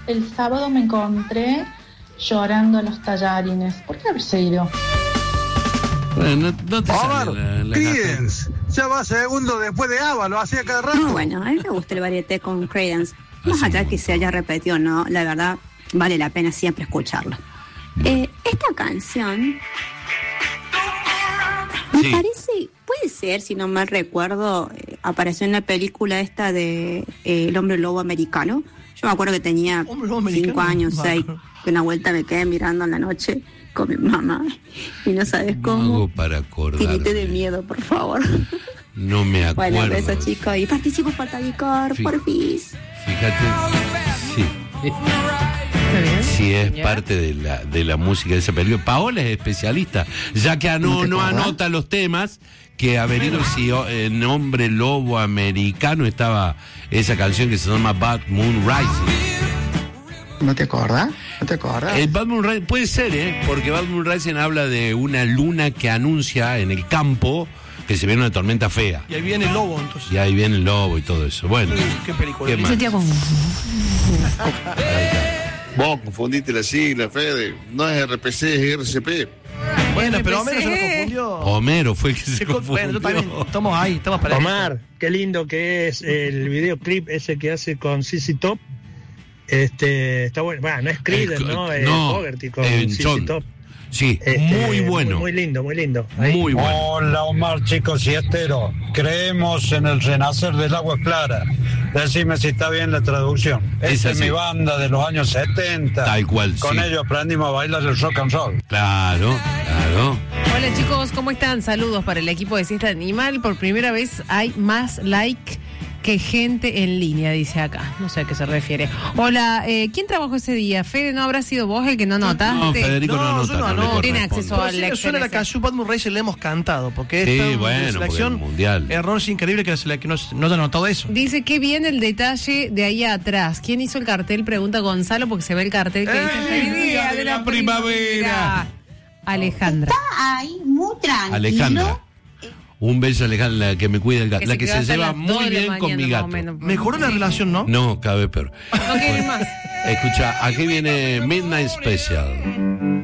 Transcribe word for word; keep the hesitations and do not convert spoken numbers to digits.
el sábado me encontré llorando los tallarines. ¿Por qué haberse ido? Bueno, no, no te Omar, sale la, la Creedence, ya va segundo después de Ava, lo hacía cada rato. Muy bueno, a mí me gusta el varieté con Creedence. Más allá que se haya repetido o no, la verdad vale la pena siempre escucharlo. Eh, esta canción me Sí. parece, puede ser, si no mal recuerdo, eh, apareció en la película esta de eh, El hombre lobo americano. Yo me acuerdo que tenía Hombre lobo americano. cinco años, No. seis, que una vuelta me quedé mirando en la noche con mi mamá y no sabes No hago cómo. para acordarme. Tirité de miedo, por favor. No me acuerdo. Bueno, besos chicos y participo por Talicor, Fí- porfis. Fíjate. Sí. ¿Está bien? Sí, es Ya. parte de la, de la música de esa película. Paola es especialista, ya que no, no anota los temas, que averigüe si oh, en Hombre Lobo Americano estaba esa canción que se llama Bad Moon Rising. ¿No te acordás? ¿No te acordás? El Bad Moon Rising puede ser, ¿eh? Porque Bad Moon Rising habla de una luna que anuncia en el campo que se viene una tormenta fea. Y ahí viene el lobo, entonces. Y ahí viene el lobo y todo eso. Bueno, Qué película. ¿qué Me más? sentía como... Vos confundiste la sigla, Fede. No es R P C, es R C P. Bueno, pero R P C. Homero se nos confundió. Homero fue el que se Se con- Bueno, yo también. confundió. Estamos ahí, estamos para Omar, qué lindo que es el videoclip ese que hace con C C Top. Este, está bueno. Bueno, no es Creedence, Eh, ¿no? Es no, Fogerty con eh, C C John. Top. Sí, Este, muy bueno. Muy, muy lindo, muy lindo. Muy bueno. Hola Omar, chicos siesteros. Creemos en el renacer del agua clara. Decime si está bien la traducción. Es Esta es así. mi banda de los años setenta. Tal cual, Con sí. ellos aprendimos a bailar el rock and roll. Claro, claro. Hola chicos, ¿cómo están? Saludos para el equipo de Siesta Animal. Por primera vez hay más like que gente en línea, dice acá. No sé a qué se refiere. Hola, eh, ¿quién trabajó ese día? Fede, ¿no habrá sido vos el que no notaste? No, Federico no, No, anota, yo no no le anoto. Tiene corresponde. acceso Pero al sí me Excel suena la ese. canción Bad Moon Rising, la hemos cantado, porque Sí, esta bueno, selección, porque el mundial. error es increíble que, se la- que no, no haya notado eso. Dice que viene el detalle de ahí atrás. ¿Quién hizo el cartel? Pregunta Gonzalo, porque se ve el cartel que dice ¡Ey, "Feliz día de la primavera". Alejandra. Ay, muy tranquilo. Alejandra. Un beso a Alejandra, la que me cuida el gato. Que La se que quedó se hasta lleva las dos muy de la bien con mañana, mi más gato. o menos. Mejoró la relación, ¿no? No, cada vez peor. No quiere más. Escucha, aquí viene Midnight Special.